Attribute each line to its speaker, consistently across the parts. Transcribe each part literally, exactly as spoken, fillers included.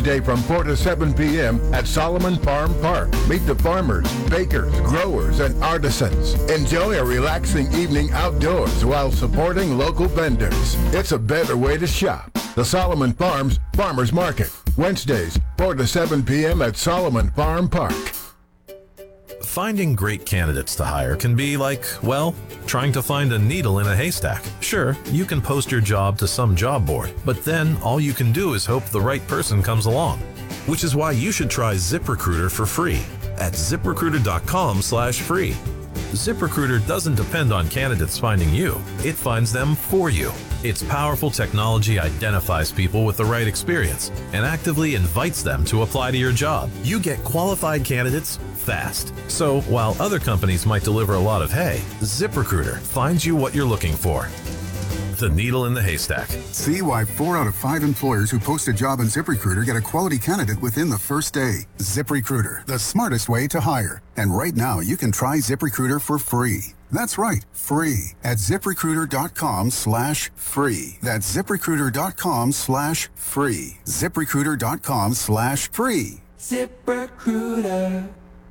Speaker 1: Wednesday from four to seven p.m. at Solomon Farm Park. Meet the farmers, bakers, growers, and artisans. Enjoy a relaxing evening outdoors while supporting local vendors. It's a better way to shop. The Solomon Farms Farmers Market. Wednesdays, four to seven p.m. at Solomon Farm Park.
Speaker 2: Finding great candidates to hire can be like, well, trying to find a needle in a haystack. Sure, you can post your job to some job board, but then all you can do is hope the right person comes along. Which is why you should try ZipRecruiter for free at ZipRecruiter.com slash free. ZipRecruiter doesn't depend on candidates finding you. It finds them for you. Its powerful technology identifies people with the right experience and actively invites them to apply to your job. You get qualified candidates fast. So while other companies might deliver a lot of hay, ZipRecruiter finds you what you're looking for. The needle in the haystack.
Speaker 3: See why four out of five employers who post a job on ZipRecruiter get a quality candidate within the first day. ZipRecruiter, the smartest way to hire. And right now, you can try ZipRecruiter for free. That's right, free at ZipRecruiter.com slash free. That's ZipRecruiter.com slash free. ZipRecruiter.com slash free.
Speaker 4: ZipRecruiter.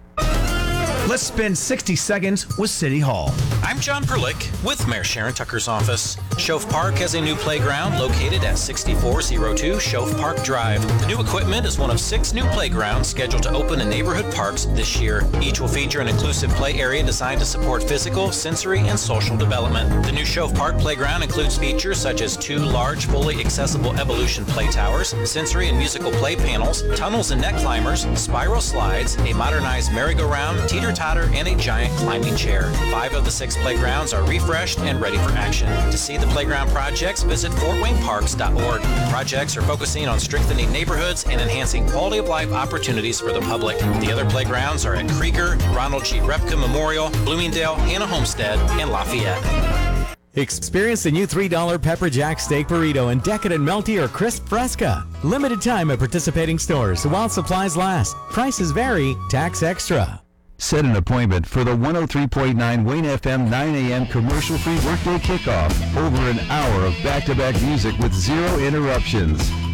Speaker 5: Let's spend sixty seconds with City Hall.
Speaker 6: I'm John Perlick with Mayor Sharon Tucker's office. Shove Park has a new playground located at sixty-four oh two Shove Park Drive. The new equipment is one of six new playgrounds scheduled to open in neighborhood parks this year. Each will feature an inclusive play area designed to support physical, sensory, and social development. The new Shove Park playground includes features such as two large, fully accessible Evolution play towers, sensory and musical play panels, tunnels and net climbers, spiral slides, a modernized merry-go-round, teeter-totter, and a giant climbing chair. Five of the six playgrounds are refreshed and ready for action. To see the playground projects, visit fort wayne parks dot org. Projects are focusing on strengthening neighborhoods and enhancing quality of life opportunities for the public. The other playgrounds are at Krieger, Ronald G. Repka Memorial, Bloomingdale, Hannah Homestead, and Lafayette.
Speaker 7: Experience the new three dollar Pepper Jack Steak Burrito in Decadent Melty or Crisp Fresca. Limited time at participating stores while supplies last. Prices vary. Tax extra.
Speaker 8: Set an appointment for the one oh three point nine Wayne F M nine a.m. commercial-free workday kickoff. Over an hour of back-to-back music with zero interruptions.